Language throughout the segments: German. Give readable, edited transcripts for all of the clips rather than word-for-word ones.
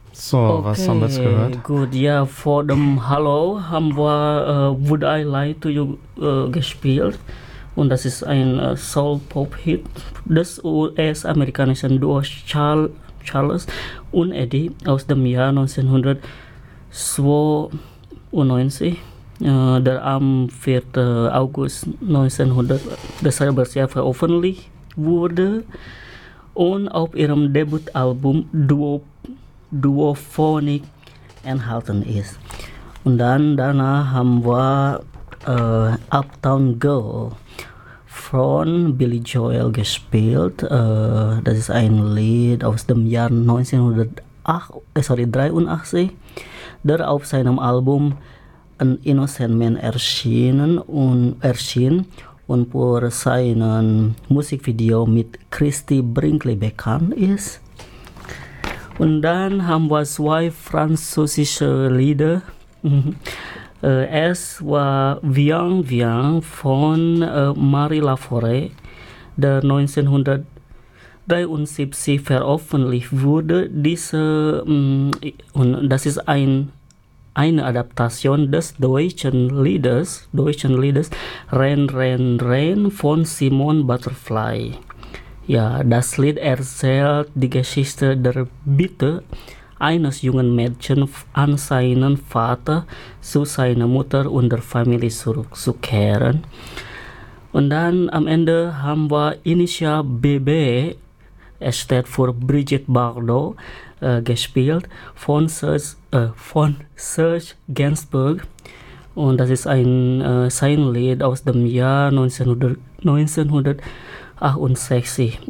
So, was haben wir jetzt gehört? Gut, ja, vor dem Hallo haben wir Would I Lie to You gespielt. Und das ist ein Soul-Pop-Hit des US-amerikanischen Duos Charles und Eddie aus dem Jahr 1992, der am 4. August 1900 dasselbe Jahr veröffentlicht wurde und auf ihrem Debütalbum Duophonic enthalten ist. Und dann danach haben wir Uptown Girl von Billy Joel gespielt. Das ist ein Lied aus dem Jahr 1983, der auf seinem Album An Innocent Man erschien und für sein Musikvideo mit Christy Brinkley bekannt ist. Und dann haben wir zwei französische Lieder. Es war Viens Viens von Marie Laforêt, der 1973 veröffentlicht wurde. Und das ist eine Adaptation des deutschen Liedes Renn, Renn, Renn von Simon Butterfly. Ja, das Lied erzählt die Geschichte der Bitte eines jungen Mädchens an seinen Vater, zu seiner Mutter und der Familie zurückzukehren. Und dann am Ende haben wir Initial BB, es steht für Brigitte Bardot, gespielt von Serge Gainsbourg. Und das ist sein Lied aus dem Jahr 1968.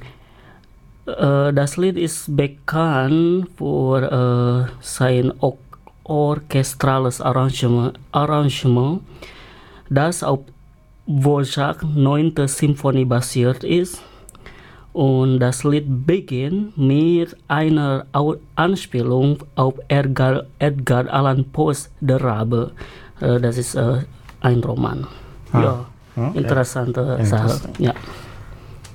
Das Lied ist bekannt für sein orchestrales Arrangement, das auf Dvořák 9. Symphonie basiert ist. Und das Lied beginnt mit einer Anspielung auf Edgar Allan Poes Der Rabe. Das ist ein Roman. Ja, okay. interessante Sache. Ja.